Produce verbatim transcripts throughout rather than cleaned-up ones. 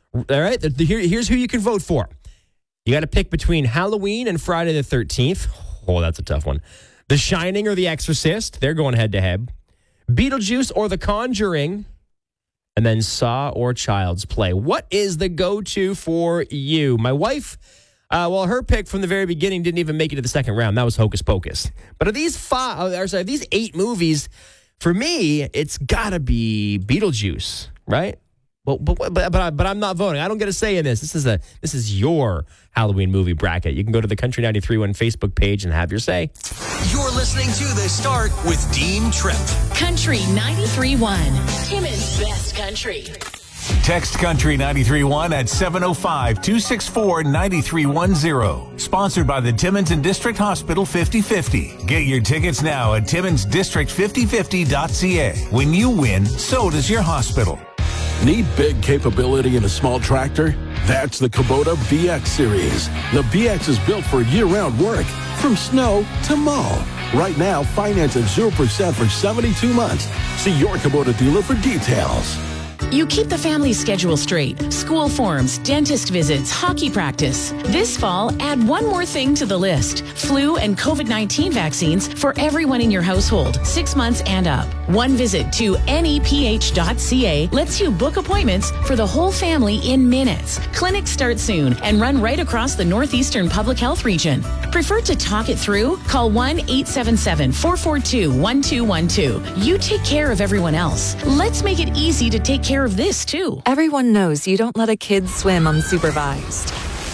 All right? The, the, here, here's who you can vote for. You got to pick between Halloween and Friday the thirteenth. Oh, that's a tough one. The Shining or The Exorcist. They're going head-to-head. Beetlejuice or The Conjuring. And then Saw or Child's Play. What is the go-to for you? My wife, uh, well, her pick from the very beginning didn't even make it to the second round. That was Hocus Pocus. But are these five, or sorry, these eight movies, for me, it's got to be Beetlejuice, right? But but but but, I, but I'm not voting. I don't get a say in this. This is a this is your Halloween movie bracket. You can go to the Country ninety-three point one Facebook page and have your say. You're listening to The Start with Dean Tripp. Country ninety-three point one. Timmins Best Country. Text Country ninety-three point one at seven oh five, two six four, nine three one zero. Sponsored by the Timmins and District Hospital fifty fifty. Get your tickets now at timmins district fifty fifty dot c a. When you win, so does your hospital. Need big capability in a small tractor? That's the Kubota V X series. The V X is built for year-round work, from snow to mow. Right now, finance at zero percent for seventy-two months. See your Kubota dealer for details. You keep the family schedule straight. School forms, dentist visits, hockey practice. This fall, add one more thing to the list. Flu and COVID nineteen vaccines for everyone in your household, six months and up. One visit to N E P H dot C A lets you book appointments for the whole family in minutes. Clinics start soon and run right across the Northeastern Public Health Region. Prefer to talk it through? Call one eight seven seven, four four two, one two one two. You take care of everyone else. Let's make it easy to take care of this, too. Everyone knows you don't let a kid swim unsupervised.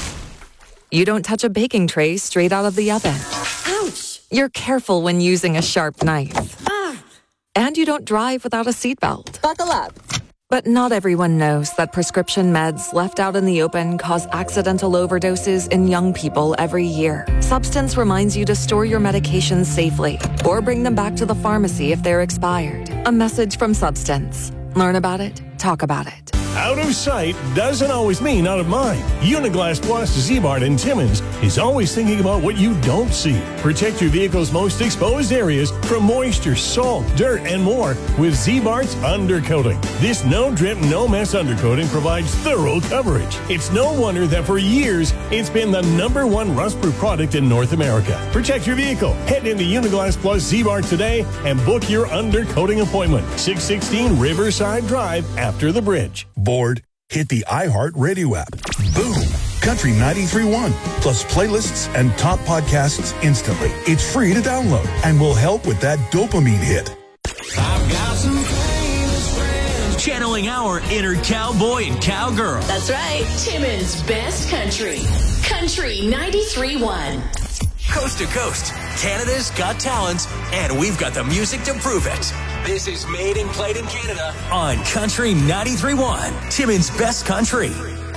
You don't touch a baking tray straight out of the oven. Ouch! You're careful when using a sharp knife. Ah! And you don't drive without a seatbelt. Buckle up. But not everyone knows that prescription meds left out in the open cause accidental overdoses in young people every year. Substance reminds you to store your medications safely or bring them back to the pharmacy if they're expired. A message from Substance. Learn about it, talk about it. Out of sight doesn't always mean out of mind. Uniglass Plus Z-Bart in Timmins is always thinking about what you don't see. Protect your vehicle's most exposed areas from moisture, salt, dirt, and more with Z-Bart's undercoating. This no-drip, no-mess undercoating provides thorough coverage. It's no wonder that for years, it's been the number one rust-proof product in North America. Protect your vehicle. Head into Uniglass Plus Z-Bart today and book your undercoating appointment. six sixteen Riverside Drive after the bridge. Bored? Hit the iHeart Radio app. Boom! Country ninety-three point one. Plus playlists and top podcasts instantly. It's free to download and will help with that dopamine hit. I've got some famous friends. Channeling our inner cowboy and cowgirl. That's right. Timmins Best Country. Country ninety-three point one. Coast to coast, Canada's got talent, and we've got the music to prove it. This is Made and Played in Canada on Country ninety-three point one, Timmins Best Country.